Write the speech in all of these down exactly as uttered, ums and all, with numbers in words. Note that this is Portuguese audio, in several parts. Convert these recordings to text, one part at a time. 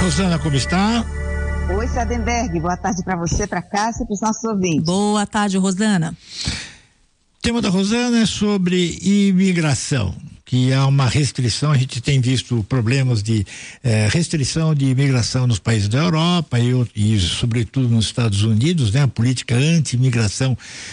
Rosana, como está? Oi, Sardenberg, boa tarde para você, para Cássia e para os nossos ouvintes. Boa tarde, Rosana. O tema da Rosana é sobre imigração, que há uma restrição. A gente tem visto problemas de eh, restrição de imigração nos países da Europa e, e sobretudo nos Estados Unidos, né? A política anti-imigração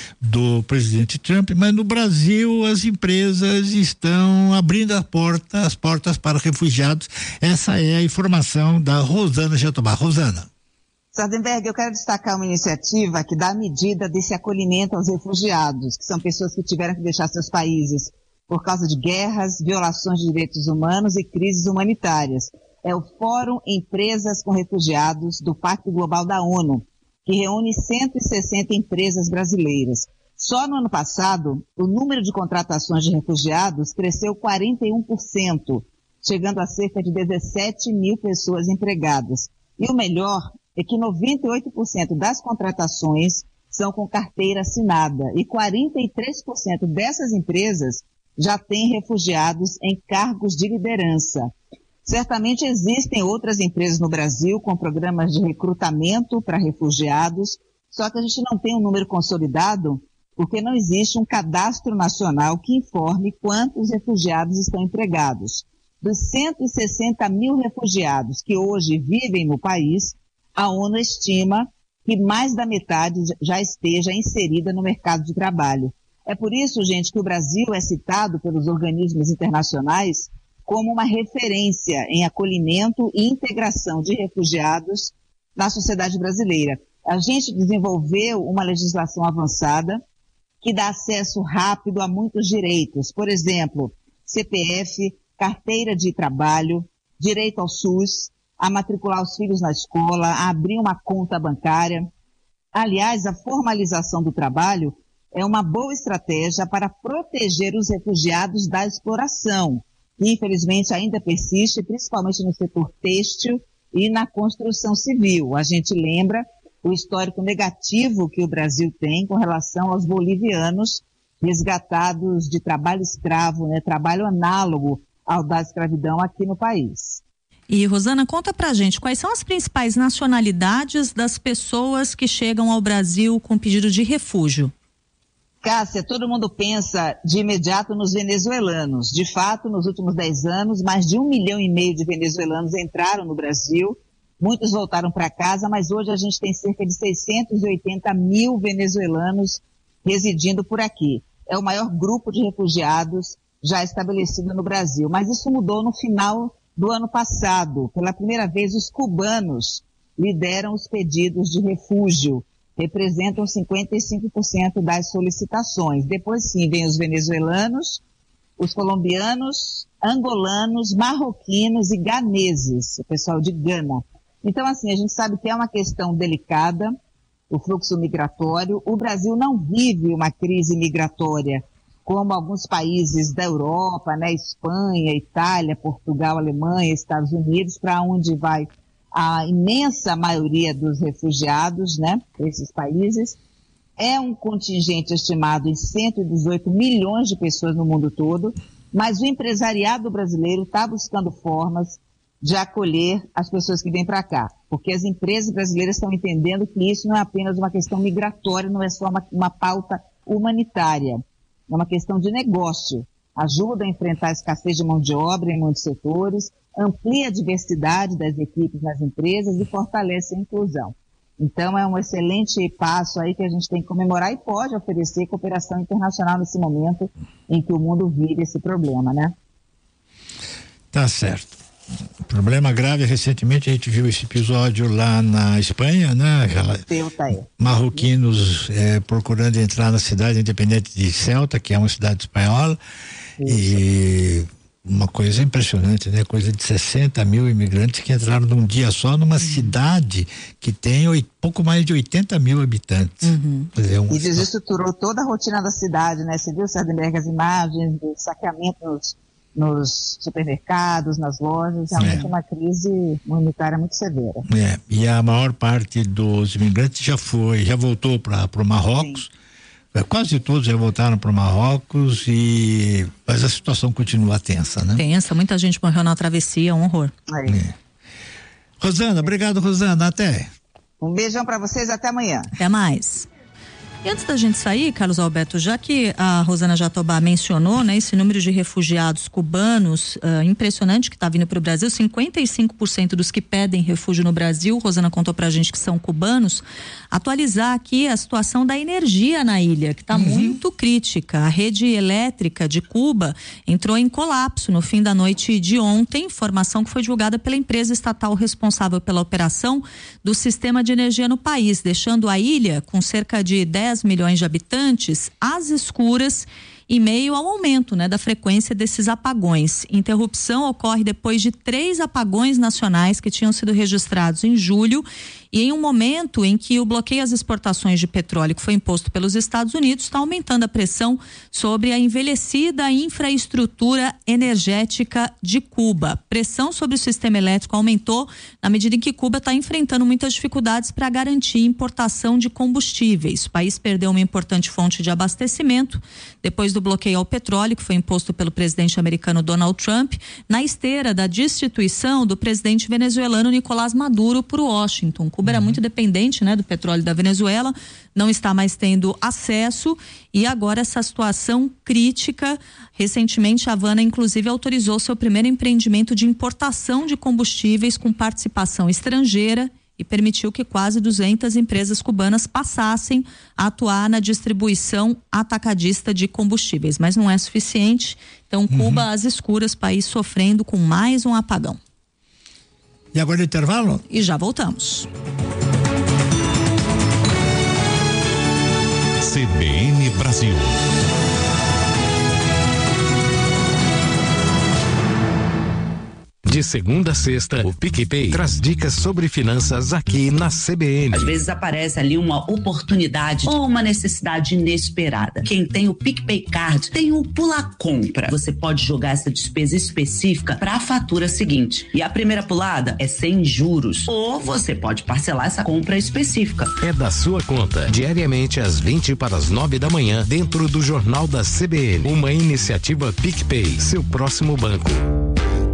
do presidente Trump, mas no Brasil as empresas estão abrindo a porta, as portas para refugiados. Essa é a informação da Rosana Jatobá. Rosana. Sardenberg, eu quero destacar uma iniciativa que dá medida desse acolhimento aos refugiados, que são pessoas que tiveram que deixar seus países por causa de guerras, violações de direitos humanos e crises humanitárias. É o Fórum Empresas com Refugiados do Pacto Global da ONU, que reúne cento e sessenta empresas brasileiras. Só no ano passado, o número de contratações de refugiados cresceu quarenta e um por cento, chegando a cerca de dezessete mil pessoas empregadas. E o melhor é que noventa e oito por cento das contratações são com carteira assinada e quarenta e três por cento dessas empresas já têm refugiados em cargos de liderança. Certamente existem outras empresas no Brasil com programas de recrutamento para refugiados, só que a gente não tem um número consolidado porque não existe um cadastro nacional que informe quantos refugiados estão empregados. Dos cento e sessenta mil refugiados que hoje vivem no país, a ONU estima que mais da metade já esteja inserida no mercado de trabalho. É por isso, gente, que o Brasil é citado pelos organismos internacionais como uma referência em acolhimento e integração de refugiados na sociedade brasileira. A gente desenvolveu uma legislação avançada que dá acesso rápido a muitos direitos. Por exemplo, C P F, carteira de trabalho, direito ao SUS, a matricular os filhos na escola, a abrir uma conta bancária. Aliás, a formalização do trabalho é uma boa estratégia para proteger os refugiados da exploração, que infelizmente ainda persiste, principalmente no setor têxtil e na construção civil. A gente lembra o histórico negativo que o Brasil tem com relação aos bolivianos resgatados de trabalho escravo, né, trabalho análogo ao da escravidão aqui no país. E, Rosana, conta pra gente quais são as principais nacionalidades das pessoas que chegam ao Brasil com pedido de refúgio. Cássia, todo mundo pensa de imediato nos venezuelanos. De fato, nos últimos dez anos, mais de um milhão e meio de venezuelanos entraram no Brasil. Muitos voltaram para casa, mas hoje a gente tem cerca de seiscentos e oitenta mil venezuelanos residindo por aqui. É o maior grupo de refugiados já estabelecido no Brasil. Mas isso mudou no final do ano passado. Pela primeira vez, os cubanos lideram os pedidos de refúgio. Representam cinquenta e cinco por cento das solicitações. Depois sim, vem os venezuelanos, os colombianos, angolanos, marroquinos e ganeses, o pessoal de Gana. Então, assim, a gente sabe que é uma questão delicada, o fluxo migratório. O Brasil não vive uma crise migratória como alguns países da Europa, né, Espanha, Itália, Portugal, Alemanha, Estados Unidos, para onde vai a imensa maioria dos refugiados, né, desses países. É um contingente estimado em cento e dezoito milhões de pessoas no mundo todo, mas o empresariado brasileiro está buscando formas de acolher as pessoas que vêm para cá, porque as empresas brasileiras estão entendendo que isso não é apenas uma questão migratória, não é só uma, uma pauta humanitária, é uma questão de negócio. Ajuda a enfrentar a escassez de mão de obra em muitos setores, amplia a diversidade das equipes nas empresas e fortalece a inclusão. Então é um excelente passo aí que a gente tem que comemorar e pode oferecer cooperação internacional nesse momento em que o mundo vive esse problema, né? Tá certo. Problema grave, recentemente a gente viu esse episódio lá na Espanha, né? Marroquinos é, procurando entrar na cidade independente de Ceuta, que é uma cidade espanhola. Isso. E uma coisa impressionante, né? Coisa de sessenta mil imigrantes que entraram num dia só numa uhum. cidade que tem oito, pouco mais de oitenta mil habitantes. Uhum. Dizer, um... E desestruturou toda a rotina da cidade, né? Você viu, Sardenberg, as imagens do saqueamento nos, nos supermercados, nas lojas, realmente é uma crise humanitária muito severa. É, e a maior parte dos imigrantes já foi, já voltou para o Marrocos. Sim. Quase todos já voltaram para o Marrocos, e mas a situação continua tensa, né? Tensa, muita gente morreu na travessia, um horror. É. Rosana, obrigado, Rosana. Até. Um beijão para vocês, até amanhã. Até mais. E antes da gente sair, Carlos Alberto, já que a Rosana Jatobá mencionou, né, esse número de refugiados cubanos uh, impressionante que está vindo para o Brasil, cinquenta e cinco por cento dos que pedem refúgio no Brasil, Rosana contou pra gente que são cubanos, atualizar aqui a situação da energia na ilha, que está uhum. muito crítica. A rede elétrica de Cuba entrou em colapso no fim da noite de ontem, informação que foi divulgada pela empresa estatal responsável pela operação do sistema de energia no país, deixando a ilha com cerca de dez milhões de habitantes às escuras em meio ao aumento, né, da frequência desses apagões. Interrupção ocorre depois de três apagões nacionais que tinham sido registrados em julho e em um momento em que o bloqueio às exportações de petróleo que foi imposto pelos Estados Unidos está aumentando a pressão sobre a envelhecida infraestrutura energética de Cuba. Pressão sobre o sistema elétrico aumentou na medida em que Cuba está enfrentando muitas dificuldades para garantir importação de combustíveis. O país perdeu uma importante fonte de abastecimento depois do bloqueio ao petróleo que foi imposto pelo presidente americano Donald Trump, na esteira da destituição do presidente venezuelano Nicolás Maduro por Washington. Cuba era muito dependente, né, do petróleo da Venezuela, não está mais tendo acesso e agora essa situação crítica. Recentemente a Havana inclusive autorizou seu primeiro empreendimento de importação de combustíveis com participação estrangeira e permitiu que quase duzentas empresas cubanas passassem a atuar na distribuição atacadista de combustíveis, mas não é suficiente. Então, Cuba uhum. às escuras, país sofrendo com mais um apagão. E agora o intervalo? E já voltamos. C B N Brasil. De segunda a sexta, o PicPay traz dicas sobre finanças aqui na C B N. Às vezes aparece ali uma oportunidade ou uma necessidade inesperada. Quem tem o PicPay Card tem o Pula Compra. Você pode jogar essa despesa específica para a fatura seguinte. E a primeira pulada é sem juros. Ou você pode parcelar essa compra específica. É da sua conta, diariamente às vinte para as nove da manhã, dentro do Jornal da C B N. Uma iniciativa PicPay, seu próximo banco.